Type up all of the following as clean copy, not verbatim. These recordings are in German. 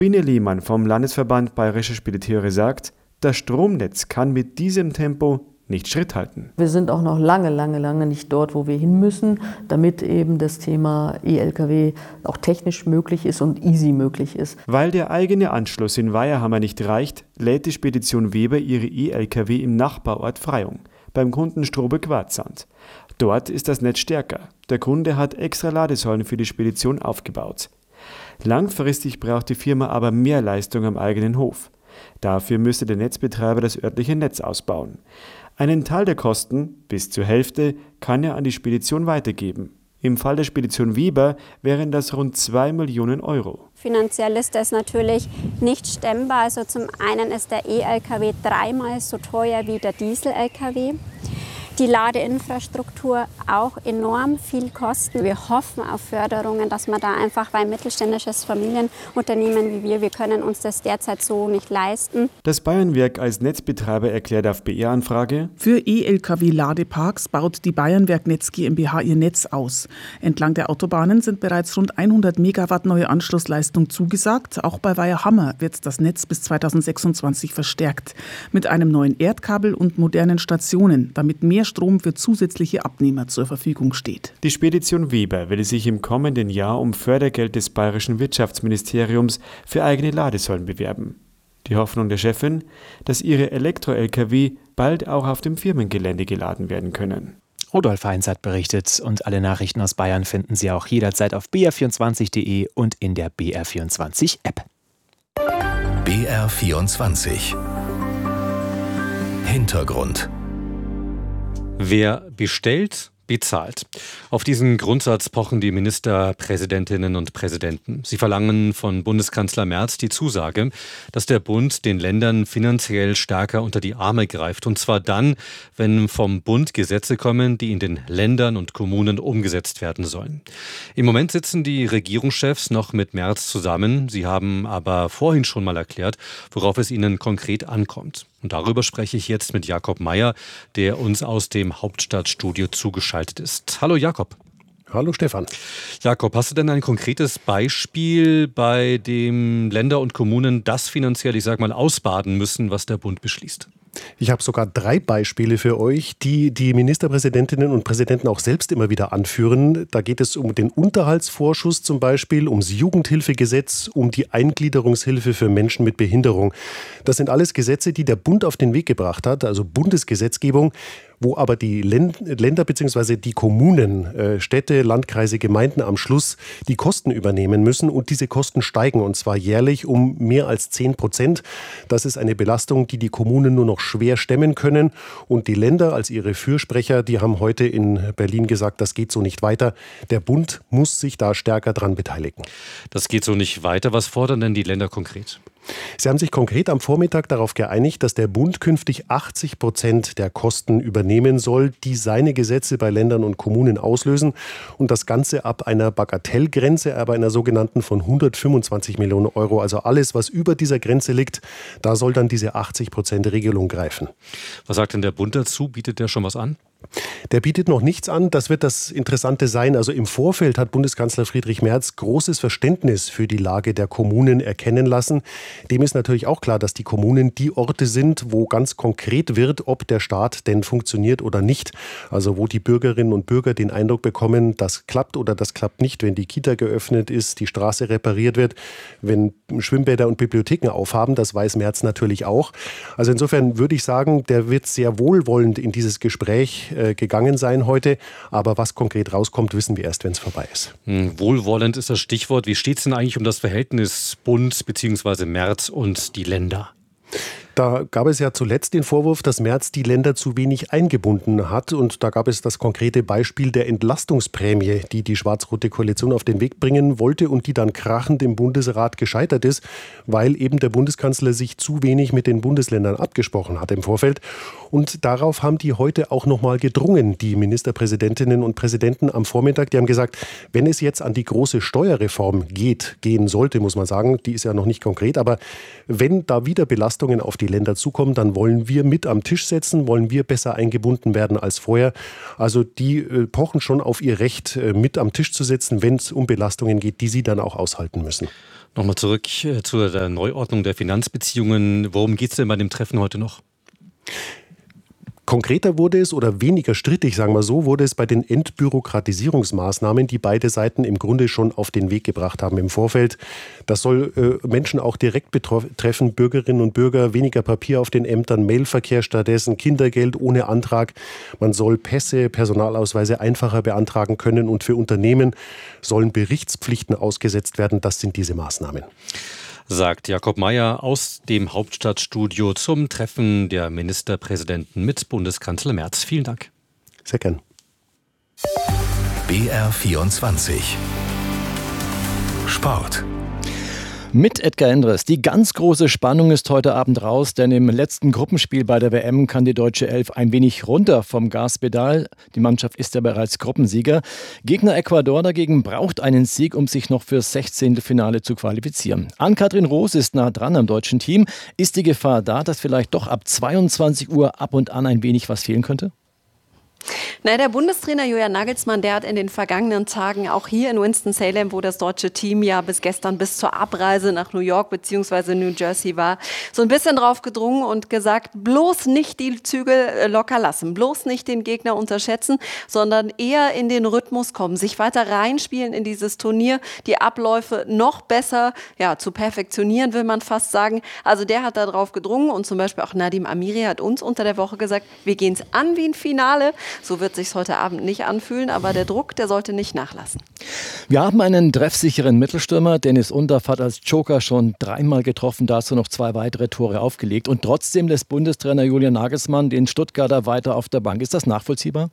Sabine Lehmann vom Landesverband Bayerische Spediteure sagt, das Stromnetz kann mit diesem Tempo nicht Schritt halten. Wir sind auch noch lange nicht dort, wo wir hin müssen, damit eben das Thema E-Lkw auch technisch möglich ist und easy möglich ist. Weil der eigene Anschluss in Weierhammer nicht reicht, lädt die Spedition Weber ihre E-Lkw im Nachbarort Freyung, beim Kunden Strobeck-Warzand. Dort ist das Netz stärker. Der Kunde hat extra Ladesäulen für die Spedition aufgebaut. Langfristig braucht die Firma aber mehr Leistung am eigenen Hof. Dafür müsste der Netzbetreiber das örtliche Netz ausbauen. Einen Teil der Kosten, bis zur Hälfte, kann er an die Spedition weitergeben. Im Fall der Spedition Weber wären das rund 2 Millionen Euro. Finanziell ist das natürlich nicht stemmbar. Also zum einen ist der E-Lkw 3-mal so teuer wie der Diesel-Lkw. Die Ladeinfrastruktur auch enorm viel kosten. Wir hoffen auf Förderungen, dass man da einfach, weil mittelständisches Familienunternehmen wie wir können uns das derzeit so nicht leisten. Das Bayernwerk als Netzbetreiber erklärt auf BR-Anfrage: Für E-Lkw-Ladeparks baut die Bayernwerk Netz GmbH ihr Netz aus. Entlang der Autobahnen sind bereits rund 100 Megawatt neue Anschlussleistung zugesagt. Auch bei Weierhammer wird das Netz bis 2026 verstärkt. Mit einem neuen Erdkabel und modernen Stationen, damit mehr Strom für zusätzliche Abnehmer zur Verfügung steht. Die Spedition Weber will sich im kommenden Jahr um Fördergeld des Bayerischen Wirtschaftsministeriums für eigene Ladesäulen bewerben. Die Hoffnung der Chefin, dass ihre Elektro-Lkw bald auch auf dem Firmengelände geladen werden können. Rudolf Heinz hat berichtet und alle Nachrichten aus Bayern finden Sie auch jederzeit auf br24.de und in der BR24-App. BR24 Hintergrund. Wer bestellt, bezahlt. Auf diesen Grundsatz pochen die Ministerpräsidentinnen und Präsidenten. Sie verlangen von Bundeskanzler Merz die Zusage, dass der Bund den Ländern finanziell stärker unter die Arme greift. Und zwar dann, wenn vom Bund Gesetze kommen, die in den Ländern und Kommunen umgesetzt werden sollen. Im Moment sitzen die Regierungschefs noch mit Merz zusammen. Sie haben aber vorhin schon mal erklärt, worauf es ihnen konkret ankommt. Und darüber spreche ich jetzt mit Jakob Mayer, der uns aus dem Hauptstadtstudio zugeschaltet ist. Hallo Jakob. Hallo Stefan. Jakob, hast du denn ein konkretes Beispiel, bei dem Länder und Kommunen das finanziell, ausbaden müssen, was der Bund beschließt? Ich habe sogar 3 Beispiele für euch, die die Ministerpräsidentinnen und Präsidenten auch selbst immer wieder anführen. Da geht es um den Unterhaltsvorschuss zum Beispiel, ums Jugendhilfegesetz, um die Eingliederungshilfe für Menschen mit Behinderung. Das sind alles Gesetze, die der Bund auf den Weg gebracht hat, also Bundesgesetzgebung, wo aber die Länder bzw. die Kommunen, Städte, Landkreise, Gemeinden am Schluss die Kosten übernehmen müssen. Und diese Kosten steigen, und zwar jährlich um mehr als 10%. Das ist eine Belastung, die die Kommunen nur noch schwer stemmen können. Und die Länder als ihre Fürsprecher, die haben heute in Berlin gesagt, das geht so nicht weiter. Der Bund muss sich da stärker dran beteiligen. Das geht so nicht weiter. Was fordern denn die Länder konkret? Sie haben sich konkret am Vormittag darauf geeinigt, dass der Bund künftig 80% der Kosten übernehmen soll, die seine Gesetze bei Ländern und Kommunen auslösen. Und das Ganze ab einer Bagatellgrenze, aber einer sogenannten von 125 Millionen Euro. Also alles, was über dieser Grenze liegt, da soll dann diese 80%-Regelung greifen. Was sagt denn der Bund dazu? Bietet der schon was an? Der bietet noch nichts an. Das wird das Interessante sein. Also im Vorfeld hat Bundeskanzler Friedrich Merz großes Verständnis für die Lage der Kommunen erkennen lassen. Dem ist natürlich auch klar, dass die Kommunen die Orte sind, wo ganz konkret wird, ob der Staat denn funktioniert oder nicht. Also wo die Bürgerinnen und Bürger den Eindruck bekommen, das klappt oder das klappt nicht, wenn die Kita geöffnet ist, die Straße repariert wird, wenn Schwimmbäder und Bibliotheken aufhaben. Das weiß Merz natürlich auch. Also insofern würde ich sagen, der wird sehr wohlwollend in dieses Gespräch gegangen sein heute. Aber was konkret rauskommt, wissen wir erst, wenn es vorbei ist. Wohlwollend ist das Stichwort. Wie steht es denn eigentlich um das Verhältnis Bund bzw. Merz und die Länder? Da gab es ja zuletzt den Vorwurf, dass Merz die Länder zu wenig eingebunden hat. Und da gab es das konkrete Beispiel der Entlastungsprämie, die die schwarz-rote Koalition auf den Weg bringen wollte und die dann krachend im Bundesrat gescheitert ist, weil eben der Bundeskanzler sich zu wenig mit den Bundesländern abgesprochen hat im Vorfeld. Und darauf haben die heute auch nochmal gedrungen, die Ministerpräsidentinnen und Präsidenten am Vormittag. Die haben gesagt, wenn es jetzt an die große Steuerreform gehen sollte, muss man sagen, die ist ja noch nicht konkret, aber wenn da wieder Belastungen auf die Länder zukommen, dann wollen wir mit am Tisch setzen, wollen wir besser eingebunden werden als vorher. Also die pochen schon auf ihr Recht, mit am Tisch zu sitzen, wenn es um Belastungen geht, die sie dann auch aushalten müssen. Nochmal zurück zu der Neuordnung der Finanzbeziehungen. Worum geht es denn bei dem Treffen heute noch? Konkreter wurde es oder weniger strittig, sagen wir so, wurde es bei den Entbürokratisierungsmaßnahmen, die beide Seiten im Grunde schon auf den Weg gebracht haben im Vorfeld. Das soll Menschen auch direkt betreffen, Bürgerinnen und Bürger, weniger Papier auf den Ämtern, Mailverkehr stattdessen, Kindergeld ohne Antrag. Man soll Pässe, Personalausweise einfacher beantragen können und für Unternehmen sollen Berichtspflichten ausgesetzt werden. Das sind diese Maßnahmen. Sagt Jakob Mayer aus dem Hauptstadtstudio zum Treffen der Ministerpräsidenten mit Bundeskanzler Merz. Vielen Dank. Sehr gern. BR24 Sport. Mit Edgar Endres. Die ganz große Spannung ist heute Abend raus, denn im letzten Gruppenspiel bei der WM kann die deutsche Elf ein wenig runter vom Gaspedal. Die Mannschaft ist ja bereits Gruppensieger. Gegner Ecuador dagegen braucht einen Sieg, um sich noch fürs 16. Finale zu qualifizieren. Ann-Kathrin Roos ist nah dran am deutschen Team. Ist die Gefahr da, dass vielleicht doch ab 22 Uhr ab und an ein wenig was fehlen könnte? Na, der Bundestrainer Julian Nagelsmann, der hat in den vergangenen Tagen auch hier in Winston-Salem, wo das deutsche Team ja bis gestern bis zur Abreise nach New York bzw. New Jersey war, so ein bisschen drauf gedrungen und gesagt, bloß nicht die Zügel locker lassen, bloß nicht den Gegner unterschätzen, sondern eher in den Rhythmus kommen, sich weiter reinspielen in dieses Turnier, die Abläufe noch besser zu perfektionieren, will man fast sagen. Also der hat da drauf gedrungen und zum Beispiel auch Nadim Amiri hat uns unter der Woche gesagt, wir gehen es an wie ein Finale. So wird sich's heute Abend nicht anfühlen, aber der Druck, der sollte nicht nachlassen. Wir haben einen treffsicheren Mittelstürmer. Dennis Undaff hat als Joker schon 3-mal getroffen, dazu noch 2 weitere Tore aufgelegt. Und trotzdem lässt Bundestrainer Julian Nagelsmann den Stuttgarter weiter auf der Bank. Ist das nachvollziehbar?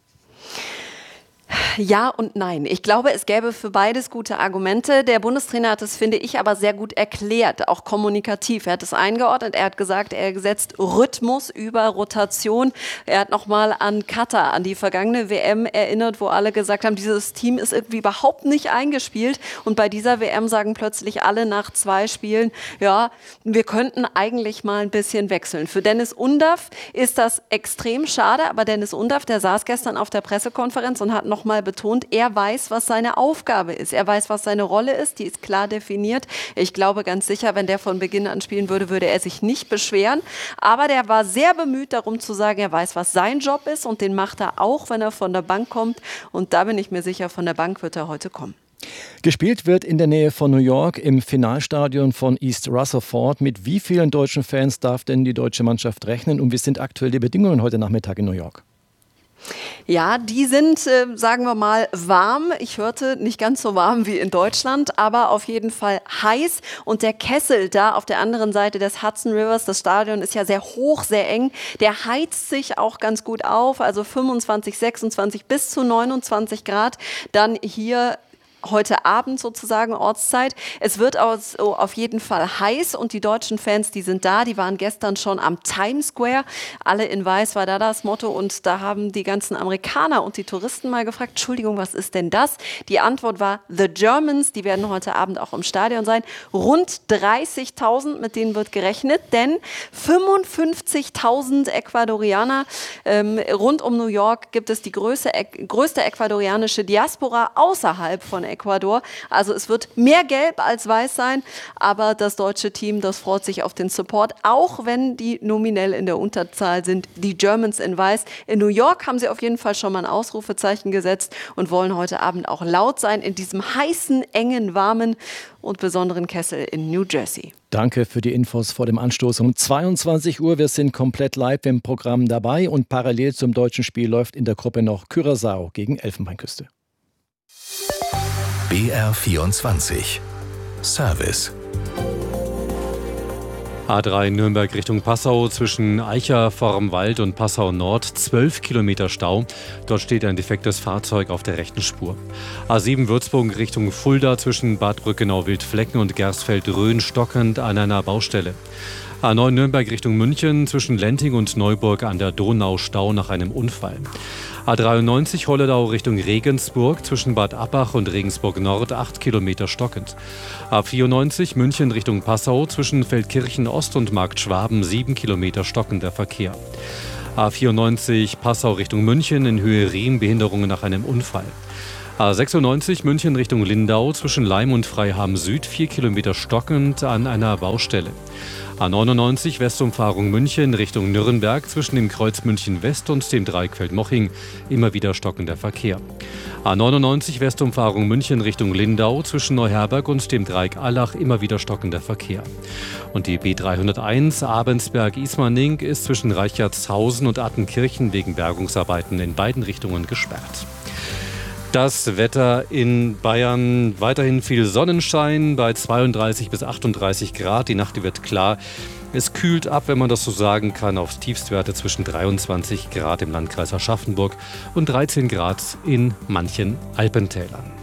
Ja und nein. Ich glaube, es gäbe für beides gute Argumente. Der Bundestrainer hat es, finde ich, aber sehr gut erklärt, auch kommunikativ. Er hat es eingeordnet, er hat gesagt, er setzt Rhythmus über Rotation. Er hat nochmal an Katar, an die vergangene WM erinnert, wo alle gesagt haben, dieses Team ist irgendwie überhaupt nicht eingespielt. Und bei dieser WM sagen plötzlich alle nach 2 Spielen, ja, wir könnten eigentlich mal ein bisschen wechseln. Für Dennis Undaff ist das extrem schade, aber Dennis Undaff, der saß gestern auf der Pressekonferenz und hat noch mal betont, er weiß, was seine Aufgabe ist. Er weiß, was seine Rolle ist. Die ist klar definiert. Ich glaube ganz sicher, wenn der von Beginn an spielen würde, würde er sich nicht beschweren. Aber der war sehr bemüht darum zu sagen, er weiß, was sein Job ist und den macht er auch, wenn er von der Bank kommt. Und da bin ich mir sicher, von der Bank wird er heute kommen. Gespielt wird in der Nähe von New York im Finalstadion von East Rutherford. Mit wie vielen deutschen Fans darf denn die deutsche Mannschaft rechnen? Und wie sind aktuell die Bedingungen heute Nachmittag in New York? Ja, die sind, sagen wir mal, warm. Ich hörte nicht ganz so warm wie in Deutschland, aber auf jeden Fall heiß. Und der Kessel da auf der anderen Seite des Hudson Rivers, das Stadion ist ja sehr hoch, sehr eng, der heizt sich auch ganz gut auf. Also 25, 26 bis zu 29 Grad. Dann hier heute Abend sozusagen Ortszeit. Es wird auf jeden Fall heiß und die deutschen Fans, die sind da, die waren gestern schon am Times Square. Alle in weiß war da das Motto und da haben die ganzen Amerikaner und die Touristen mal gefragt, Entschuldigung, was ist denn das? Die Antwort war The Germans, die werden heute Abend auch im Stadion sein. Rund 30.000, mit denen wird gerechnet, denn 55.000 Ecuadorianer rund um New York gibt es die größte ecuadorianische Diaspora außerhalb von Ecuador. Also es wird mehr gelb als weiß sein, aber das deutsche Team, das freut sich auf den Support, auch wenn die nominell in der Unterzahl sind, die Germans in weiß. In New York haben sie auf jeden Fall schon mal ein Ausrufezeichen gesetzt und wollen heute Abend auch laut sein in diesem heißen, engen, warmen und besonderen Kessel in New Jersey. Danke für die Infos vor dem Anstoß um 22 Uhr. Wir sind komplett live im Programm dabei und parallel zum deutschen Spiel läuft in der Gruppe noch Curaçao gegen Elfenbeinküste. BR24 Service. A3 Nürnberg Richtung Passau zwischen Eicher vorm Wald und Passau Nord 12 Kilometer Stau. Dort steht ein defektes Fahrzeug auf der rechten Spur. A7 Würzburg Richtung Fulda zwischen Bad Brückenau-Wildflecken und Gersfeld-Rhön stockend an einer Baustelle. A9 Nürnberg Richtung München zwischen Lenting und Neuburg an der Donau Stau nach einem Unfall. A93 Holledau Richtung Regensburg zwischen Bad Abbach und Regensburg Nord 8 Kilometer stockend. A94 München Richtung Passau zwischen Feldkirchen Ost und Markt Schwaben 7 Kilometer stockender Verkehr. A94 Passau Richtung München in Höhe Riem Behinderungen nach einem Unfall. A96 München Richtung Lindau zwischen Leim und Freiham Süd 4 Kilometer stockend an einer Baustelle. A99 Westumfahrung München Richtung Nürnberg zwischen dem Kreuz München West und dem Dreieck Feldmoching immer wieder stockender Verkehr. A99 Westumfahrung München Richtung Lindau zwischen Neuherberg und dem Dreieck Allach immer wieder stockender Verkehr. Und die B301 Abensberg-Ismaning ist zwischen Reichertshausen und Attenkirchen wegen Bergungsarbeiten in beiden Richtungen gesperrt. Das Wetter in Bayern, weiterhin viel Sonnenschein bei 32 bis 38 Grad. Die Nacht wird klar. Es kühlt ab, wenn man das so sagen kann, auf Tiefstwerte zwischen 23 Grad im Landkreis Aschaffenburg und 13 Grad in manchen Alpentälern.